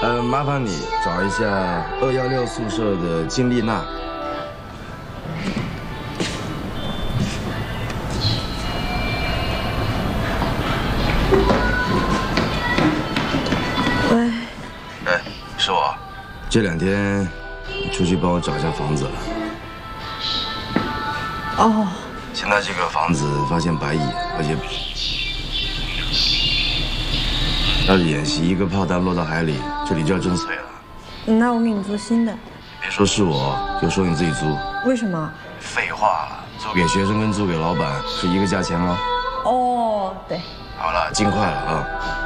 麻烦你找一下216宿舍的金丽娜。 喂。 哎，是我。这2天你出去帮我找一下房子。 哦。 现在这个房子发现白蚁，而且要是演习一个炮弹落到海里，这里就要震碎了。 那我给你租新的。 别说是我，就说你自己租。 为什么？ 废话了，租给学生跟租给老板是一个价钱吗？ 哦，对。 好了，尽快了啊。